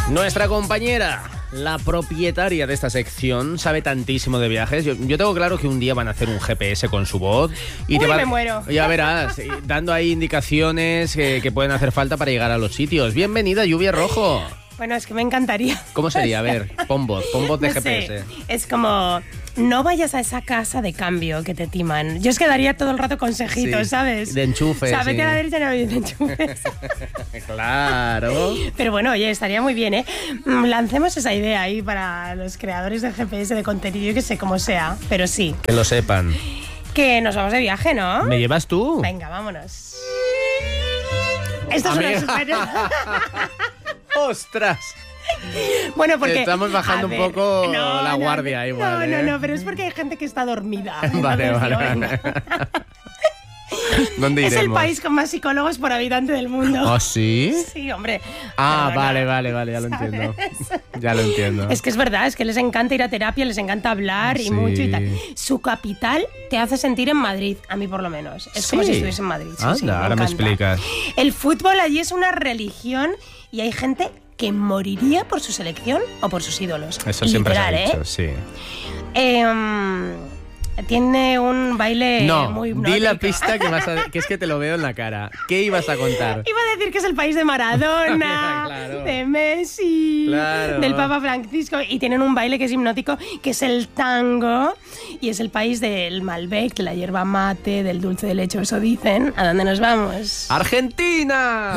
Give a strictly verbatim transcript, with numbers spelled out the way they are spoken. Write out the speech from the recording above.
Nuestra compañera, la propietaria de esta sección, sabe tantísimo de viajes. Yo, yo tengo claro que un día van a hacer un G P S con su voz y Uy, te va, me muero. Ya verás, dando ahí indicaciones que, que pueden hacer falta para llegar a los sitios. Bienvenida, Lluvia Rojo. Bueno, es que me encantaría. ¿Cómo sería? A ver, pon voz, pon voz de No G P S. sé, es como, no vayas a esa casa de cambio que te timan. Yo es que daría todo el rato consejitos, Sí, ¿sabes? de enchufes, O sea, vete sí. a la derecha y no de enchufes. Claro. Pero bueno, oye, estaría muy bien, ¿eh? Mm, Lancemos esa idea ahí para los creadores de G P S, de contenido, yo que sé, como sea. Pero sí, Que lo sepan. que nos vamos de viaje, ¿no? ¿Me llevas tú? Venga, vámonos. Esto es Amiga. una super... ¡Ostras! Bueno, porque... Estamos bajando a un ver, poco no, la no, guardia no, igual, No, ¿eh? no, no, pero es porque hay gente que está dormida. Vale, Entonces, vale, digo, vale. venga. ¿Dónde Es iremos? el país con más psicólogos por habitante del mundo. ¿Ah, sí? Sí, hombre. Ah, Perdona, vale, vale, vale, ya lo ¿sabes? entiendo. Ya lo entiendo. Es que es verdad, es que les encanta ir a terapia, les encanta hablar y Sí. mucho y tal. Su capital te hace sentir en Madrid, a mí por lo menos. Es como Sí. si estuviese en Madrid. Sí, Anda, sí, me ahora me encanta. explicas. El fútbol allí es una religión y hay gente que moriría por su selección o por sus ídolos. Eso siempre se ha Literal, dicho, ¿eh? sí. Eh, tiene un baile No, muy di la hipnótico. pista que, vas a, que es que te lo veo en la cara. ¿Qué ibas a contar? Iba a decir que es el país de Maradona, Claro. de Messi, Claro. del Papa Francisco, y tienen un baile que es hipnótico, que es el tango, y es el país del Malbec, de la hierba mate, del dulce de leche, eso dicen. ¿A dónde nos vamos? ¡Argentina!